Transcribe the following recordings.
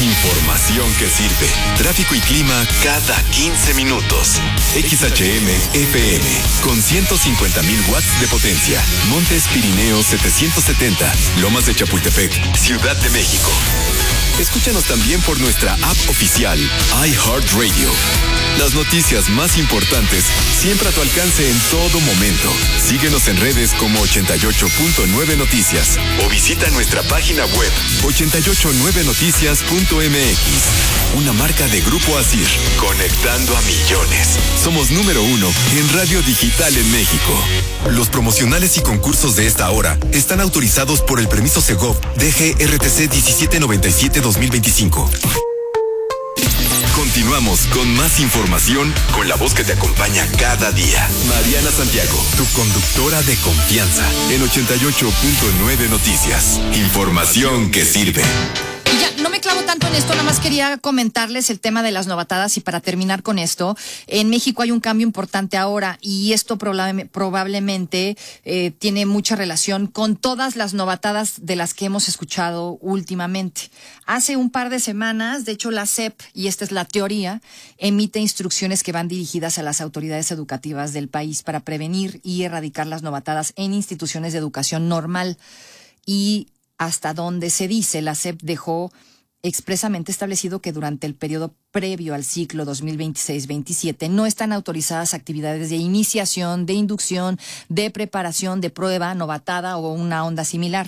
Información que sirve. Tráfico y clima cada 15 minutos. XHM FM con 150,000 watts de potencia. Montes Pirineos 770. Lomas de Chapultepec, Ciudad de México. Escúchanos también por nuestra app oficial iHeartRadio. Las noticias más importantes siempre a tu alcance en todo momento. Síguenos en redes como 88.9 Noticias o visita nuestra página web 889noticias.mx. Una marca de Grupo Asir, conectando a millones. Somos número 1 en radio digital en México. Los promocionales y concursos de esta hora están autorizados por el permiso Segov DGRTC 1797-2025. Continuamos con más información con la voz que te acompaña cada día. Mariana Santiago, tu conductora de confianza en 88.9 Noticias. Información que sirve. Y ya, no me clavo tanto en esto, nada más quería comentarles el tema de las novatadas y para terminar con esto, en México hay un cambio importante ahora y esto probablemente tiene mucha relación con todas las novatadas de las que hemos escuchado últimamente. Hace un par de semanas, de hecho la SEP, y esta es la teoría, emite instrucciones que van dirigidas a las autoridades educativas del país para prevenir y erradicar las novatadas en instituciones de educación normal. Y hasta donde se dice, la SEP dejó expresamente establecido que durante el periodo previo al ciclo 2026-27 no están autorizadas actividades de iniciación, de inducción, de preparación, de prueba, novatada o una onda similar.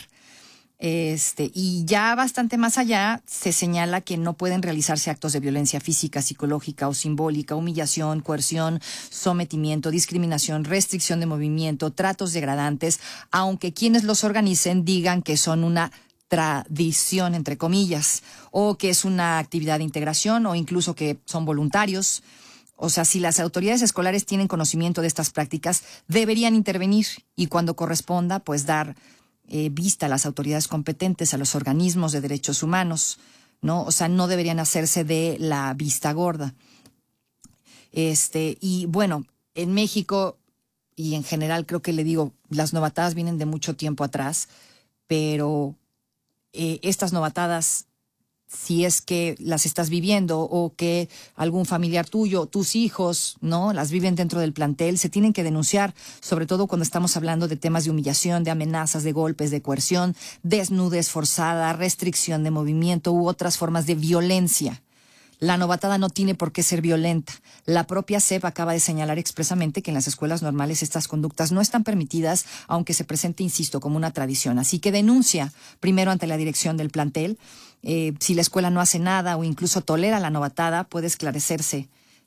Y ya bastante más allá se señala que no pueden realizarse actos de violencia física, psicológica o simbólica, humillación, coerción, sometimiento, discriminación, restricción de movimiento, tratos degradantes, aunque quienes los organicen digan que son una tradición, entre comillas, o que es una actividad de integración o incluso que son voluntarios. O sea, si las autoridades escolares tienen conocimiento de estas prácticas, deberían intervenir y cuando corresponda, pues dar vista a las autoridades competentes, a los organismos de derechos humanos, ¿no? O sea, no deberían hacerse de la vista gorda. Y bueno, en México y en general creo que le digo, las novatadas vienen de mucho tiempo atrás, pero estas novatadas, si es que las estás viviendo o que algún familiar tuyo, tus hijos, ¿no?, las viven dentro del plantel, se tienen que denunciar, sobre todo cuando estamos hablando de temas de humillación, de amenazas, de golpes, de coerción, desnudez forzada, restricción de movimiento u otras formas de violencia. La novatada no tiene por qué ser violenta. La propia SEP acaba de señalar expresamente que en las escuelas normales estas conductas no están permitidas, aunque se presente, insisto, como una tradición. Así que denuncia primero ante la dirección del plantel. Si la escuela no hace nada o incluso tolera la novatada, puede esclarecerse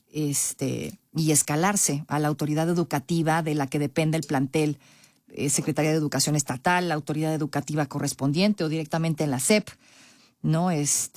y escalarse a la autoridad educativa de la que depende el plantel, Secretaría de Educación Estatal, la autoridad educativa correspondiente o directamente en la SEP, ¿no?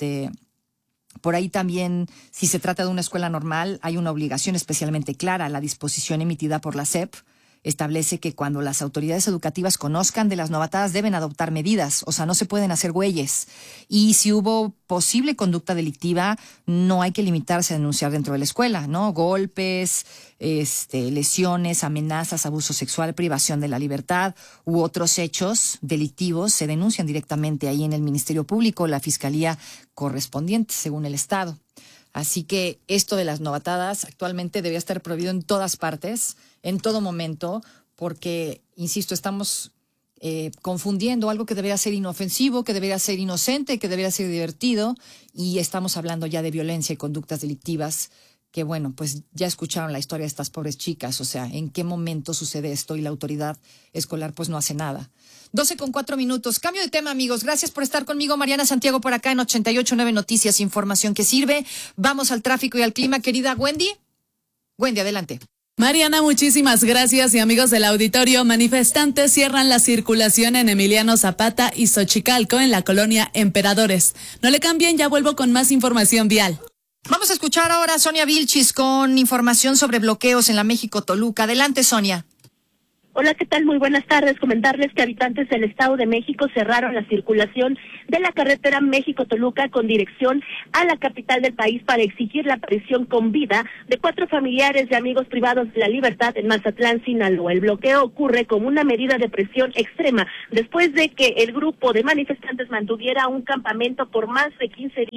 Por ahí también, si se trata de una escuela normal, hay una obligación especialmente clara. La disposición emitida por la SEP establece que cuando las autoridades educativas conozcan de las novatadas deben adoptar medidas, o sea, no se pueden hacer güeyes. Y si hubo posible conducta delictiva, no hay que limitarse a denunciar dentro de la escuela, ¿no? Golpes, lesiones, amenazas, abuso sexual, privación de la libertad u otros hechos delictivos se denuncian directamente ahí en el Ministerio Público, la Fiscalía correspondiente, según el Estado. Así que esto de las novatadas actualmente debería estar prohibido en todas partes, en todo momento, porque, insisto, estamos confundiendo algo que debería ser inofensivo, que debería ser inocente, que debería ser divertido, y estamos hablando ya de violencia y conductas delictivas que, bueno, pues ya escucharon la historia de estas pobres chicas, o sea, ¿en qué momento sucede esto? Y la autoridad escolar pues no hace nada. 12:04. Cambio de tema, amigos. Gracias por estar conmigo. Mariana Santiago por acá en 88.9 Noticias, información que sirve. Vamos al tráfico y al clima, querida Wendy. Wendy, adelante. Mariana, muchísimas gracias. Y amigos del auditorio, manifestantes cierran la circulación en Emiliano Zapata y Xochicalco en la colonia Emperadores. No le cambien, ya vuelvo con más información vial. Vamos a escuchar ahora a Sonia Vilchis con información sobre bloqueos en la México-Toluca. Adelante, Sonia. Hola, ¿qué tal? Muy buenas tardes. Comentarles que habitantes del Estado de México cerraron la circulación de la carretera México-Toluca con dirección a la capital del país para exigir la prisión con vida de 4 familiares de amigos privados de la libertad en Mazatlán, Sinaloa. El bloqueo ocurre como una medida de presión extrema después de que el grupo de manifestantes mantuviera un campamento por más de 15 días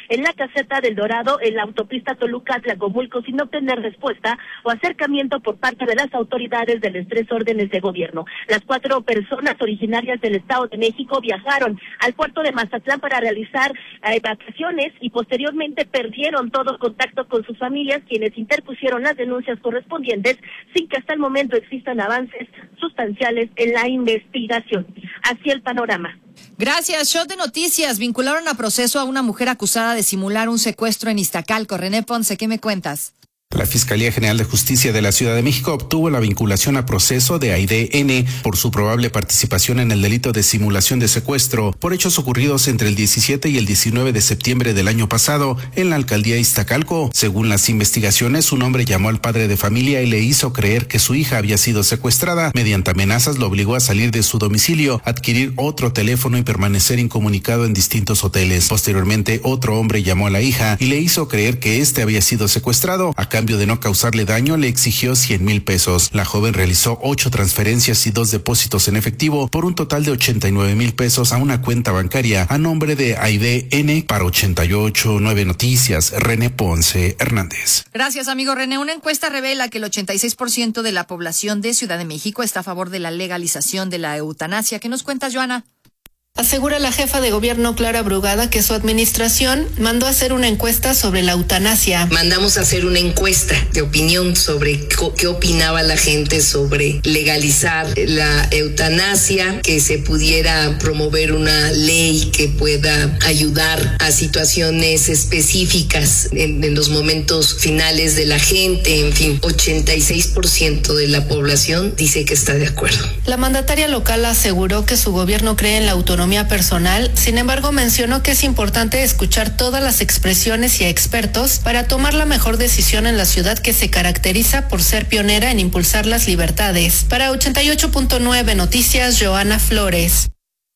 en la caseta del Dorado, en la autopista Toluca-Tlacomulco, sin obtener respuesta o acercamiento por parte de las autoridades de las 3 órdenes de gobierno. Las 4 personas originarias del Estado de México viajaron al puerto de Mazatlán para realizar vacaciones y posteriormente perdieron todo contacto con sus familias, quienes interpusieron las denuncias correspondientes sin que hasta el momento existan avances sustanciales en la investigación. Así el panorama. Gracias. Shot de noticias. Vincularon a proceso a una mujer acusada de simular un secuestro en Iztacalco. René Ponce, ¿qué me cuentas? La Fiscalía General de Justicia de la Ciudad de México obtuvo la vinculación a proceso de Aide N. por su probable participación en el delito de simulación de secuestro por hechos ocurridos entre el 17 y el 19 de septiembre del año pasado en la alcaldía de Iztacalco. Según las investigaciones, un hombre llamó al padre de familia y le hizo creer que su hija había sido secuestrada. Mediante amenazas lo obligó a salir de su domicilio, adquirir otro teléfono y permanecer incomunicado en distintos hoteles. Posteriormente, otro hombre llamó a la hija y le hizo creer que éste había sido secuestrado. A cambio de no causarle daño, le exigió 100,000 pesos. La joven realizó 8 transferencias y 2 depósitos en efectivo por un total de 89,000 pesos a una cuenta bancaria a nombre de Aide N. Para 88.9 Noticias, René Ponce Hernández. Gracias, amigo René. Una encuesta revela que el 86% de la población de Ciudad de México está a favor de la legalización de la eutanasia. ¿Qué nos cuentas, Joana? Asegura la jefa de gobierno Clara Brugada que su administración mandó a hacer una encuesta sobre la eutanasia. Mandamos a hacer una encuesta de opinión sobre qué opinaba la gente sobre legalizar la eutanasia, que se pudiera promover una ley que pueda ayudar a situaciones específicas en los momentos finales de la gente. En fin, 86% de la población dice que está de acuerdo. La mandataria local aseguró que su gobierno cree en la autonomía personal, sin embargo mencionó que es importante escuchar todas las expresiones y a expertos para tomar la mejor decisión en la ciudad que se caracteriza por ser pionera en impulsar las libertades. Para 88.9 Noticias, Joana Flores.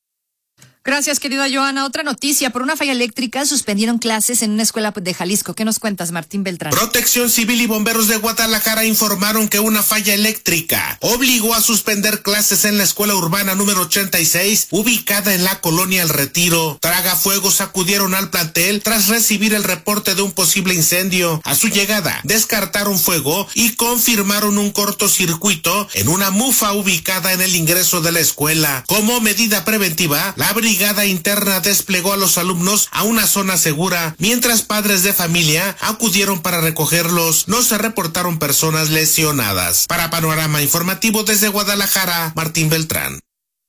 Gracias, querida Joana. Otra noticia: por una falla eléctrica suspendieron clases en una escuela de Jalisco. ¿Qué nos cuentas, Martín Beltrán? Protección Civil y bomberos de Guadalajara informaron que una falla eléctrica obligó a suspender clases en la escuela urbana número 86, ubicada en la colonia El Retiro. Tragafuegos acudieron al plantel tras recibir el reporte de un posible incendio. A su llegada, descartaron fuego y confirmaron un cortocircuito en una mufa ubicada en el ingreso de la escuela. Como medida preventiva, la brigada interna desplegó a los alumnos a una zona segura, mientras padres de familia acudieron para recogerlos. No se reportaron personas lesionadas. Para Panorama Informativo desde Guadalajara, Martín Beltrán.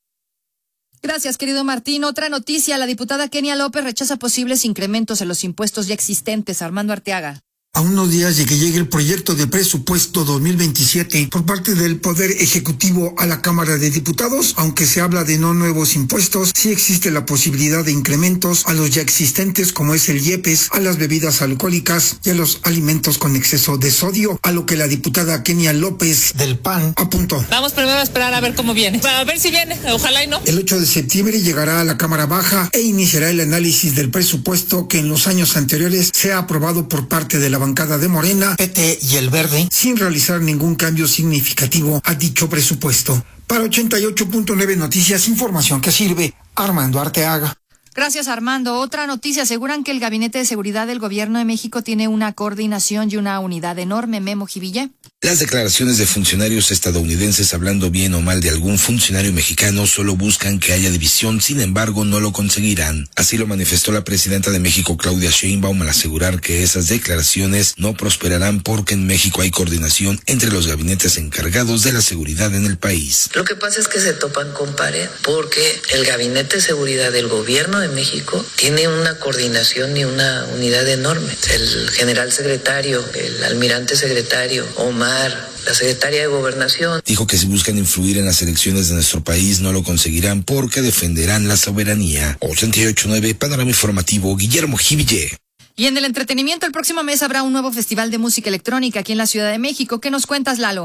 Gracias, querido Martín. Otra noticia: la diputada Kenia López rechaza posibles incrementos en los impuestos ya existentes. Armando Arteaga. A unos días de que llegue el proyecto de presupuesto 2027 por parte del Poder Ejecutivo a la Cámara de Diputados, aunque se habla de no nuevos impuestos, sí existe la posibilidad de incrementos a los ya existentes, como es el IEPES, a las bebidas alcohólicas y a los alimentos con exceso de sodio, a lo que la diputada Kenia López del PAN apuntó. Vamos primero a esperar a ver cómo viene. A ver si viene, ojalá y no. El 8 de septiembre llegará a la Cámara Baja e iniciará el análisis del presupuesto que en los años anteriores se ha aprobado por parte de la bancada de Morena, PT y El Verde, sin realizar ningún cambio significativo a dicho presupuesto. Para 88.9 Noticias, información que sirve. Armando Arteaga. Gracias, Armando. Otra noticia: aseguran que el Gabinete de Seguridad del Gobierno de México tiene una coordinación y una unidad enorme. Memo Jiville. Las declaraciones de funcionarios estadounidenses hablando bien o mal de algún funcionario mexicano solo buscan que haya división, sin embargo no lo conseguirán. Así lo manifestó la presidenta de México, Claudia Sheinbaum, al asegurar que esas declaraciones no prosperarán porque en México hay coordinación entre los gabinetes encargados de la seguridad en el país. Lo que pasa es que se topan con pared porque el Gabinete de Seguridad del Gobierno de México tiene una coordinación y una unidad enorme. El general secretario, el almirante secretario, Omar, la secretaria de Gobernación. Dijo que si buscan influir en las elecciones de nuestro país no lo conseguirán porque defenderán la soberanía. 88.9 Panorama Informativo, Guillermo Jiville. Y en el entretenimiento, el próximo mes habrá un nuevo festival de música electrónica aquí en la Ciudad de México. ¿Qué nos cuentas, Lalo?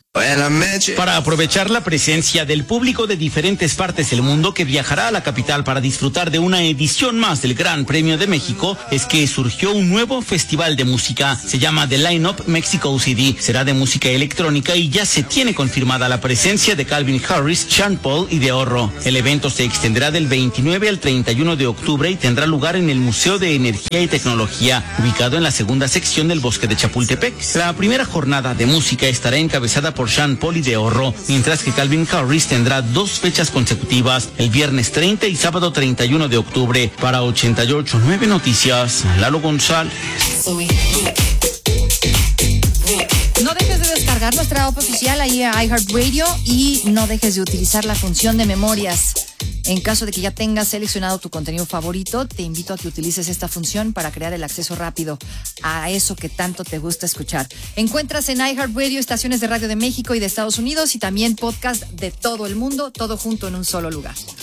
Para aprovechar la presencia del público de diferentes partes del mundo que viajará a la capital para disfrutar de una edición más del Gran Premio de México, es que surgió un nuevo festival de música. Se llama The Line-Up Mexico City. Será de música electrónica y ya se tiene confirmada la presencia de Calvin Harris, Sean Paul y De Horro. El evento se extenderá del 29 al 31 de octubre y tendrá lugar en el Museo de Energía y Tecnología, ubicado en la segunda sección del Bosque de Chapultepec. La primera jornada de música estará encabezada por Sean Paul y De Horro, mientras que Calvin Harris tendrá 2 fechas consecutivas, el viernes 30 y sábado 31 de octubre. Para 88.9 Noticias, Lalo González. No dejes de descargar nuestra app oficial ahí a iHeartRadio y no dejes de utilizar la función de memorias. En caso de que ya tengas seleccionado tu contenido favorito, te invito a que utilices esta función para crear el acceso rápido a eso que tanto te gusta escuchar. Encuentras en iHeartRadio estaciones de radio de México y de Estados Unidos y también podcast de todo el mundo, todo junto en un solo lugar.